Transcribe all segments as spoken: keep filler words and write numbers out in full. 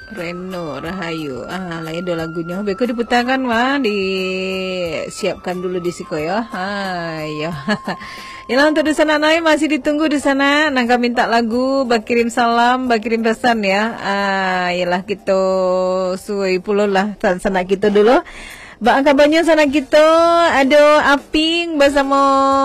Reno Rahayu. Ah, lah itu lagunya. Beko diputarkan mah, disiapkan dulu di siko ya. Ah, ya. Yalah untuk di sana Nay masih ditunggu di sana. Nangka minta lagu, bakirim salam, bakirim pesan ya. Ah, yalah kita suai puluh lah sana kita dulu. Ba kabarnya sana kita ada Aping bersama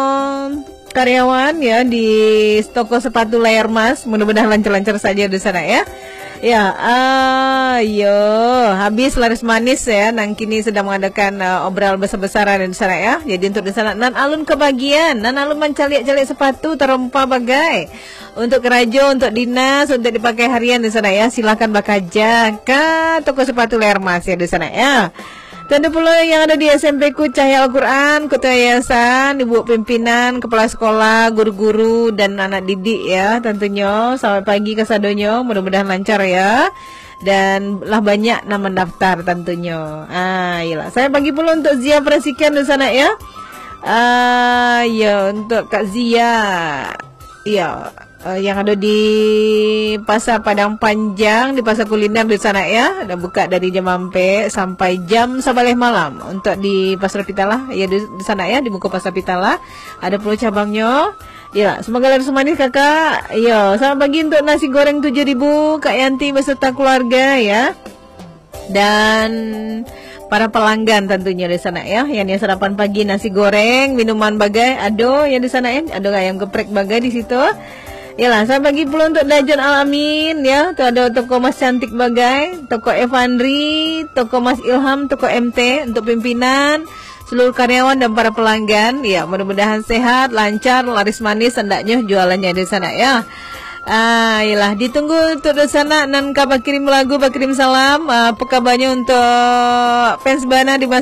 karyawan ya di toko sepatu layar mas. Mudah-mudahan lancar-lancar saja di sana ya. Ya, ayo habis laris manis ya. Nang kini sedang mengadakan uh, obral besar-besaran di sana ya. Jadi untuk di sana nan alun kebagian, nan alun mencalik-calik sepatu terempa bagai untuk kerajo, untuk dinas, untuk dipakai harian di sana ya. Silakan bakaja ke toko sepatu layar mas ya di sana ya. Tentu pula yang ada di S M P ku Cahaya Al-Quran, Ketua Yayasan, Ibu Pimpinan, Kepala Sekolah, Guru-guru, dan anak didik ya tentunya. Selamat pagi kesadonyo, mudah-mudahan lancar ya. Dan lah banyak nama daftar tentunya. Ah, iyalah. Saya bagi pula untuk Zia Prasikan di sana ya. Ah, ya untuk Kak Zia. Iya. Uh, yang ada di Pasar Padang Panjang, di Pasar Kuliner di sana ya. Dan buka dari jam empat sampai jam sebelas malam. Untuk di Pasar Pitala ya di, di sana ya, di buku Pasar Pitala. Ada puluh cabangnya. Ya, semoga laris manis kakak. Ya, selamat pagi untuk nasi goreng tujuh ribu Kak Yanti beserta keluarga ya. Dan para pelanggan tentunya di sana ya. Yang sarapan pagi nasi goreng, minuman bagai, ado ya di sana ya. Ada ayam geprek bagai di situ. Yalah, saya bagi pula untuk Dajon Alamin ya. Tuh ada toko Mas Cantik bagai, toko Evandri, toko Mas Ilham, toko M T untuk pimpinan, seluruh karyawan dan para pelanggan. Ya, mudah-mudahan sehat, lancar, laris manis hendaknya jualannya di sana ya. Ah, yalah, ditunggu untuk di sana nan kabar kirim lagu, kirim salam. Ah, apa kabarnya untuk fans Bana di